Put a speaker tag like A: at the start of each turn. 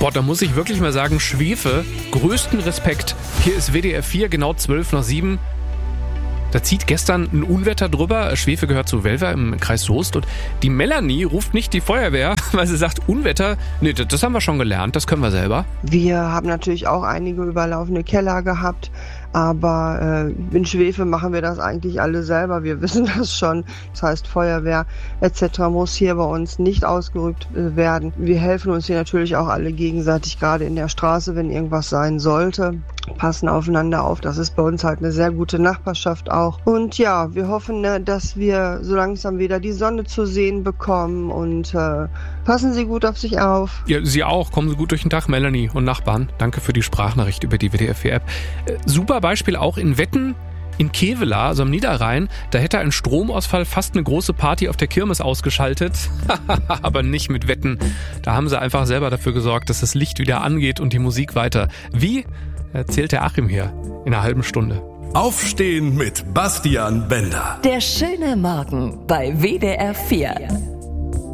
A: Boah, da muss ich wirklich mal sagen, Schwefe, größten Respekt. Hier ist WDR 4, genau 7:12. Da zieht gestern ein Unwetter drüber. Schwefe gehört zu Welver im Kreis Soest. Und die Melanie ruft nicht die Feuerwehr, weil sie sagt, Unwetter, nee, das haben wir schon gelernt, das können wir selber.
B: Wir haben natürlich auch einige überlaufene Keller gehabt, aber in Schwefe machen wir das eigentlich alle selber. Wir wissen das schon. Das heißt, Feuerwehr etc. muss hier bei uns nicht ausgerückt werden. Wir helfen uns hier natürlich auch alle gegenseitig, gerade in der Straße, wenn irgendwas sein sollte. Passen aufeinander auf. Das ist bei uns halt eine sehr gute Nachbarschaft auch. Und ja, wir hoffen, dass wir so langsam wieder die Sonne zu sehen bekommen und passen Sie gut auf sich auf.
A: Ja, Sie auch. Kommen Sie gut durch den Tag, Melanie und Nachbarn. Danke für die Sprachnachricht über die WDR 4 App. Super Beispiel auch in Wetten. In Kevela, also am Niederrhein, da hätte ein Stromausfall fast eine große Party auf der Kirmes ausgeschaltet. Aber nicht mit Wetten. Da haben sie einfach selber dafür gesorgt, dass das Licht wieder angeht und die Musik weiter. Wie? Erzählt der Achim hier in einer halben Stunde.
C: Aufstehen mit Bastian Bender.
D: Der schöne Morgen bei WDR 4.